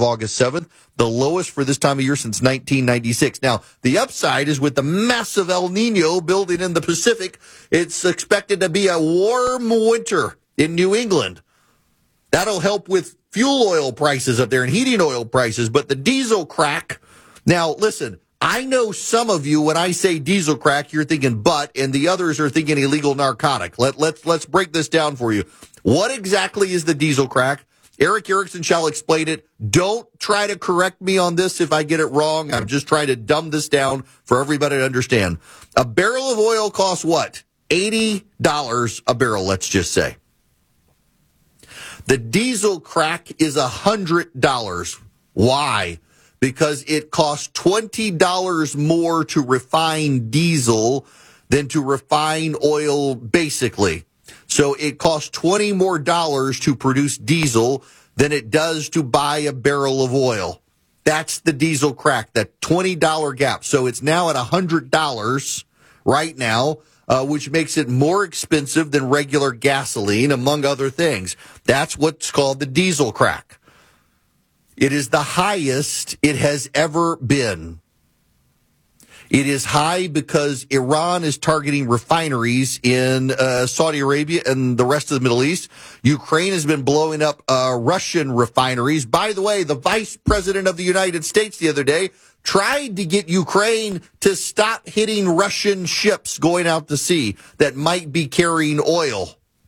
of August 7th, the lowest for this time of year since 1996. Now, the upside is with the massive El Nino building in the Pacific, it's expected to be a warm winter in New England. That'll help with fuel oil prices up there and heating oil prices, but the diesel crack. Now, listen, I know some of you, when I say diesel crack, you're thinking butt, and the others are thinking illegal narcotic. Let's break this down for you. What exactly is the diesel crack? Eric Erickson shall explain it. Don't try to correct me on this if I get it wrong. I'm just trying to dumb this down for everybody to understand. A barrel of oil costs what? $80 a barrel, let's just say. The diesel crack is $100. Why? Because it costs $20 more to refine diesel than to refine oil, basically. So it costs $20 more to produce diesel than it does to buy a barrel of oil. That's the diesel crack, that $20 gap. So it's now at $100 right now, which makes it more expensive than regular gasoline, among other things. That's what's called the diesel crack. It is the highest it has ever been. It is high because Iran is targeting refineries in Saudi Arabia and the rest of the Middle East. Ukraine has been blowing up Russian refineries. By the way, the vice president of the United States the other day tried to get Ukraine to stop hitting Russian ships going out to sea that might be carrying oil.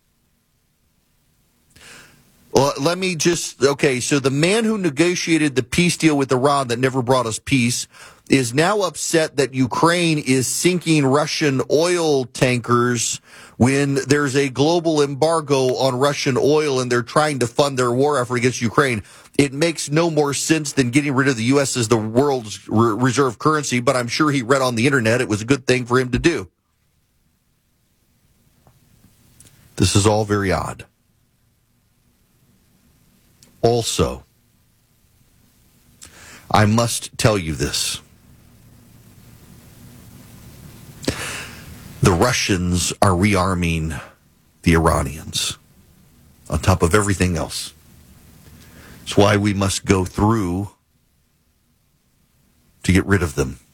Well, so the man who negotiated the peace deal with Iran that never brought us peace is now upset that Ukraine is sinking Russian oil tankers when there's a global embargo on Russian oil and they're trying to fund their war effort against Ukraine. It makes no more sense than getting rid of the U.S. as the world's reserve currency, but I'm sure he read on the internet it was a good thing for him to do. This is all very odd. Also, I must tell you this. The Russians are rearming the Iranians on top of everything else. It's why we must go through to get rid of them.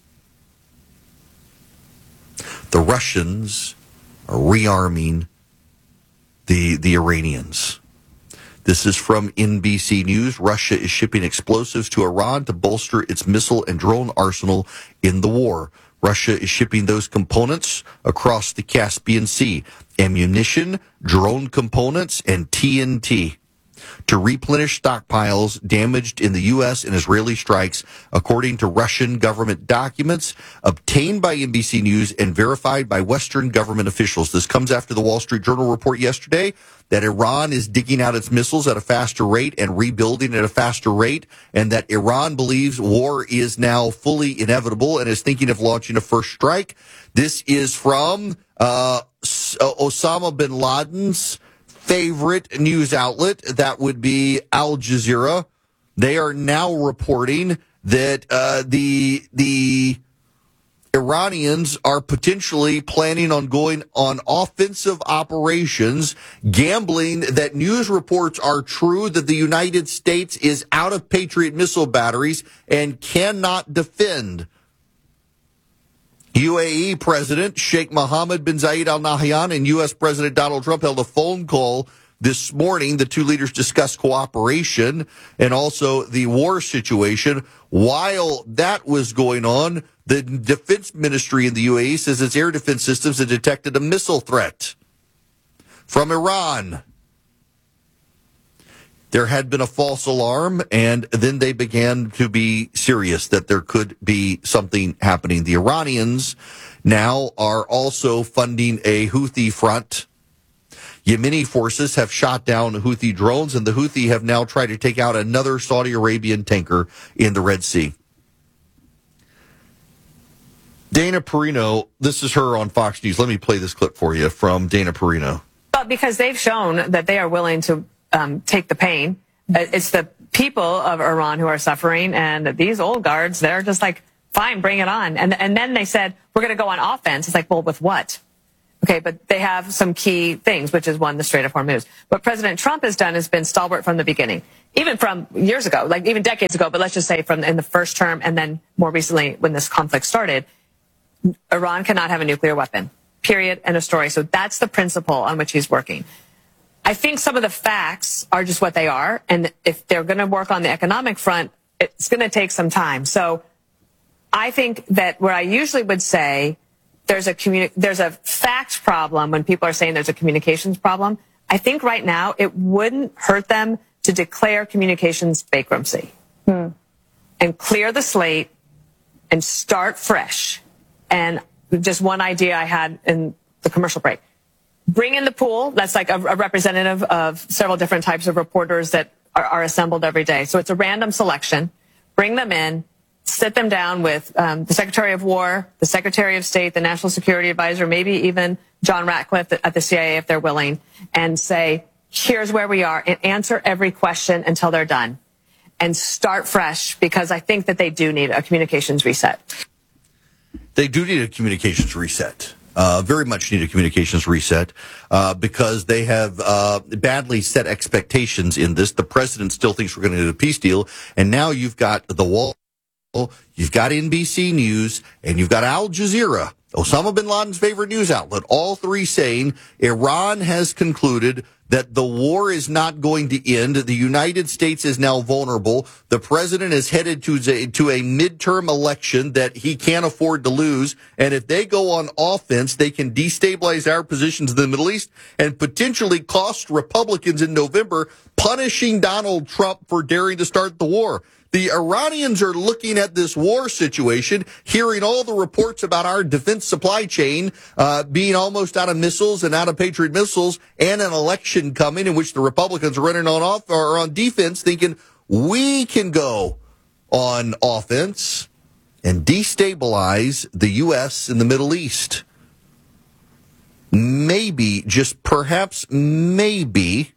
The Russians are rearming the Iranians. This is from NBC News. Russia is shipping explosives to Iran to bolster its missile and drone arsenal in the war. Russia is shipping those components across the Caspian Sea. Ammunition, drone components, and TNT to replenish stockpiles damaged in the U.S. and Israeli strikes, according to Russian government documents obtained by NBC News and verified by Western government officials. This comes after the Wall Street Journal report yesterday that Iran is digging out its missiles at a faster rate and rebuilding at a faster rate, and that Iran believes war is now fully inevitable and is thinking of launching a first strike. This is from Osama bin Laden's favorite news outlet, that would be Al Jazeera. They are now reporting that the Iranians are potentially planning on going on offensive operations, gambling that news reports are true that the United States is out of Patriot missile batteries and cannot defend. UAE President Sheikh Mohammed bin Zayed Al Nahyan and U.S. President Donald Trump held a phone call this morning. The two leaders discussed cooperation and also the war situation. While that was going on, the defense ministry in the UAE says its air defense systems had detected a missile threat from Iran. There had been a false alarm, and then they began to be serious that there could be something happening. The Iranians now are also funding a Houthi front. Yemeni forces have shot down Houthi drones, and the Houthi have now tried to take out another Saudi Arabian tanker in the Red Sea. Dana Perino, this is her on Fox News. Let me play this clip for you from Dana Perino. Well, because they've shown that they are willing to take the pain. It's the people of Iran who are suffering, and these old guards, they're just like, fine, bring it on. And then they said, we're going to go on offense. It's like, well, with what? Okay, but they have some key things, which is one, the Strait of Hormuz. What President Trump has done has been stalwart from the beginning, even from years ago, like even decades ago, but let's just say from in the first term and then more recently when this conflict started. Iran cannot have a nuclear weapon, period, end of story. So that's the principle on which he's working. I think some of the facts are just what they are. And if they're going to work on the economic front, it's going to take some time. So I think that where I usually would say there's a fact problem when people are saying there's a communications problem, I think right now it wouldn't hurt them to declare communications bankruptcy and clear the slate and start fresh. And just one idea I had in the commercial break. Bring in the pool. That's like a representative of several different types of reporters that are assembled every day. So it's a random selection. Bring them in, sit them down with the Secretary of War, the Secretary of State, the National Security Advisor, maybe even John Ratcliffe at the CIA if they're willing, and say, here's where we are, and answer every question until they're done. And start fresh, because I think that they do need a communications reset. They do need a communications reset. Very much need a communications reset because they have badly set expectations in this. The president still thinks we're going to get a peace deal, and now you've got the Wall, you've got NBC News, and you've got Al Jazeera, Osama bin Laden's favorite news outlet, all three saying Iran has concluded that the war is not going to end. The United States is now vulnerable. The president is headed to a midterm election that he can't afford to lose. And if they go on offense, they can destabilize our positions in the Middle East and potentially cost Republicans in November, punishing Donald Trump for daring to start the war. The Iranians are looking at this war situation, hearing all the reports about our defense supply chain being almost out of missiles and out of Patriot missiles, and an election coming in which the Republicans are running on defense, thinking we can go on offense and destabilize the U.S. in the Middle East. Maybe, just perhaps maybe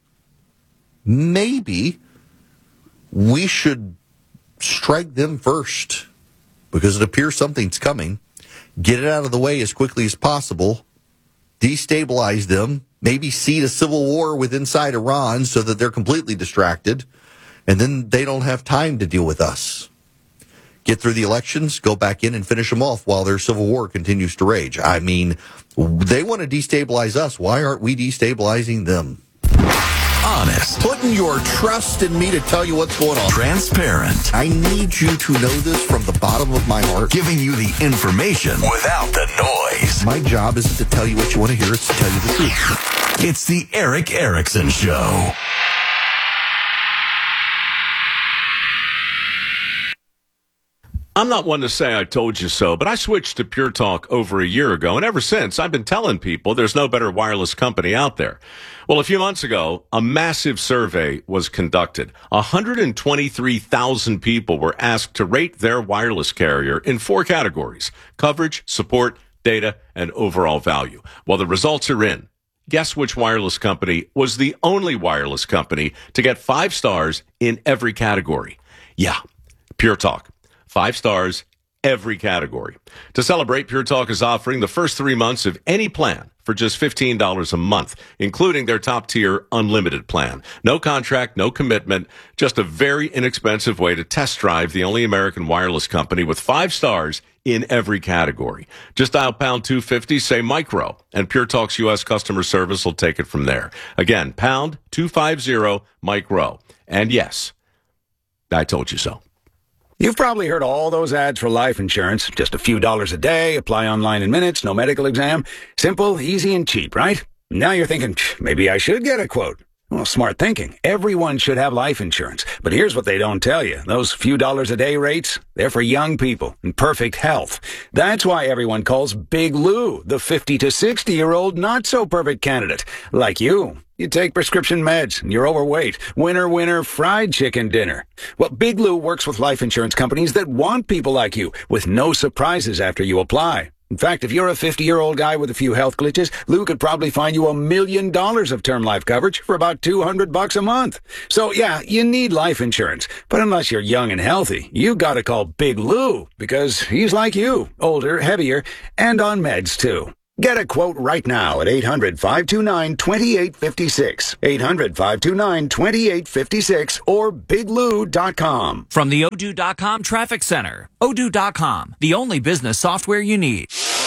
we should strike them first, because it appears something's coming. Get it out of the way as quickly as possible. Destabilize them. Maybe seed a civil war inside Iran so that they're completely distracted. And then they don't have time to deal with us. Get through the elections, go back in and finish them off while their civil war continues to rage. I mean, they want to destabilize us. Why aren't we destabilizing them? Honest. Putting your trust in me to tell you what's going on. Transparent. I need you to know this from the bottom of my heart. Giving you the information without the noise. My job isn't to tell you what you want to hear, it's to tell you the truth. It's the Erick Erickson Show. I'm not one to say I told you so, but I switched to Pure Talk over a year ago, and ever since, I've been telling people there's no better wireless company out there. Well, a few months ago, a massive survey was conducted. 123,000 people were asked to rate their wireless carrier in 4 categories: coverage, support, data, and overall value. Well, the results are in. Guess which wireless company was the only wireless company to get 5 stars in every category? Yeah, Pure Talk. 5 stars, every category. To celebrate, Pure Talk is offering the first 3 months of any plan for just $15 a month, including their top-tier unlimited plan. No contract, no commitment, just a very inexpensive way to test drive the only American wireless company with 5 stars in every category. Just dial pound 250, say micro, and Pure Talk's U.S. customer service will take it from there. Again, pound 250 micro. And yes, I told you so. You've probably heard all those ads for life insurance. Just a few dollars a day, apply online in minutes, no medical exam. Simple, easy, and cheap, right? Now you're thinking, maybe I should get a quote. Well, smart thinking. Everyone should have life insurance. But here's what they don't tell you. Those few dollars a day rates, they're for young people in perfect health. That's why everyone calls Big Lou the 50 to 60-year-old not-so-perfect candidate. Like you. You take prescription meds, and you're overweight. Winner, winner, fried chicken dinner. Well, Big Lou works with life insurance companies that want people like you, with no surprises after you apply. In fact, if you're a 50-year-old guy with a few health glitches, Lou could probably find you $1 million of term life coverage for about $200 a month. So, yeah, you need life insurance. But unless you're young and healthy, you gotta call Big Lou, because he's like you, older, heavier, and on meds, too. Get a quote right now at 800-529-2856. 800-529-2856 or biglou.com. From the Odoo.com Traffic Center. Odoo.com, the only business software you need.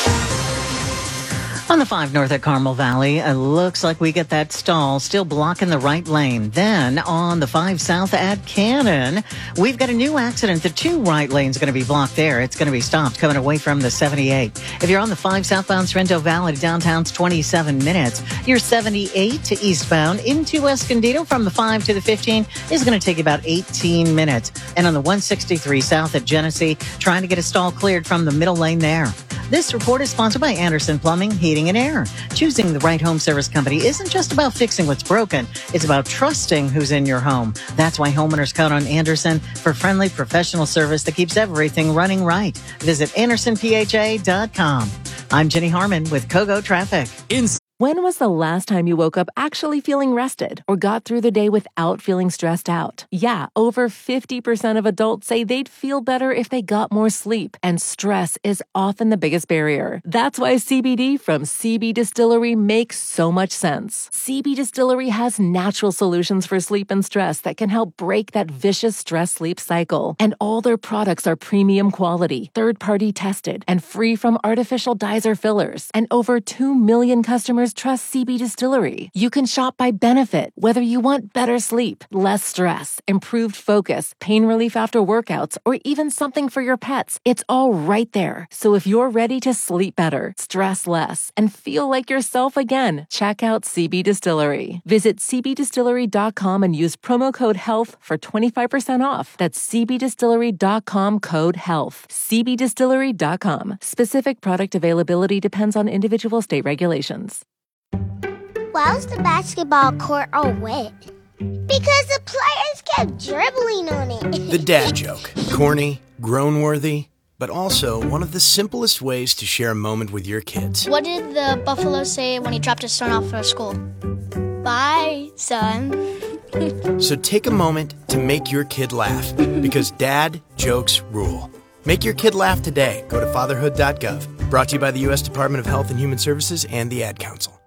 On the 5 north at Carmel Valley, it looks like we get that stall still blocking the right lane. Then on the 5 south at Cannon, we've got a new accident. The 2 right lanes are going to be blocked there. It's going to be stopped coming away from the 78. If you're on the 5 southbound Sorrento Valley to downtown's 27 minutes. Your 78 to eastbound into Escondido from the 5 to the 15 is going to take you about 18 minutes. And on the 163 south at Genesee, trying to get a stall cleared from the middle lane there. This report is sponsored by Anderson Plumbing, Heating and Air. Choosing the right home service company isn't just about fixing what's broken. It's about trusting who's in your home. That's why homeowners count on Anderson for friendly professional service that keeps everything running right. Visit AndersonPHA.com. I'm Jenny Harmon with Kogo Traffic. When was the last time you woke up actually feeling rested or got through the day without feeling stressed out? Yeah, over 50% of adults say they'd feel better if they got more sleep, and stress is often the biggest barrier. That's why CBD from CB Distillery makes so much sense. CB Distillery has natural solutions for sleep and stress that can help break that vicious stress-sleep cycle. And all their products are premium quality, third-party tested, and free from artificial dyes or fillers. And over 2 million customers trust CB Distillery. You can shop by benefit, whether you want better sleep, less stress, improved focus, pain relief after workouts, or even something for your pets. It's all right there. So if you're ready to sleep better, stress less, and feel like yourself again, check out CB Distillery. Visit cbdistillery.com and use promo code HEALTH for 25% off. That's cbdistillery.com code HEALTH. cbdistillery.com. Specific product availability depends on individual state regulations. Why was the basketball court all wet? Because the players kept dribbling on it. The dad joke. Corny, groan-worthy, but also one of the simplest ways to share a moment with your kids. What did the buffalo say when he dropped his son off at school? Bye, son. So take a moment to make your kid laugh, because dad jokes rule. Make your kid laugh today. Go to fatherhood.gov. Brought to you by the U.S. Department of Health and Human Services and the Ad Council.